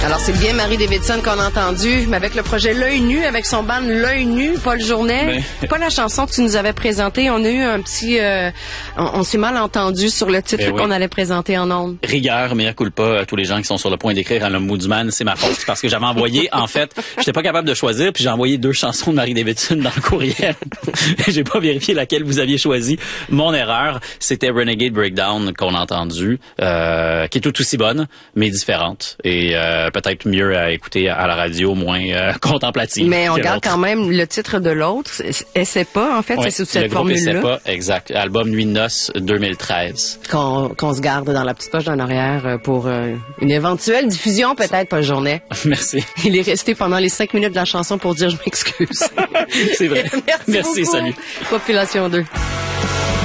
Alors, c'est bien Marie Davidson qu'on a entendu, mais avec le projet L'œil nu, avec son band L'œil nu, Paul Journet. Mais... Pas la chanson que tu nous avais présentée. On a eu un petit... on s'est mal entendu sur le titre qu'on allait présenter en ondes. Rigueur, mea culpa à tous les gens qui sont sur le point d'écrire un Ombudsman, c'est ma faute. Parce que j'avais envoyé, en fait, j'étais pas capable de choisir, puis j'ai envoyé 2 chansons de Marie Davidson dans le courriel. J'ai pas vérifié laquelle vous aviez choisi. Mon erreur, c'était Renegade Breakdown qu'on a entendu, qui est tout aussi bonne, mais différente. Et peut-être mieux à écouter à la radio, moins contemplative. Mais on garde quand même le titre de l'autre. Essaie pas, en fait, c'est sous cette formule-là. Essaie pas, exact. Album Nuit de noces 2013. Qu'on se garde dans la petite poche d'en arrière pour une éventuelle diffusion, peut-être, Paul Journet. Merci. Il est resté pendant les 5 minutes de la chanson pour dire « je m'excuse ». C'est vrai. Merci beaucoup. Salut. Population 2.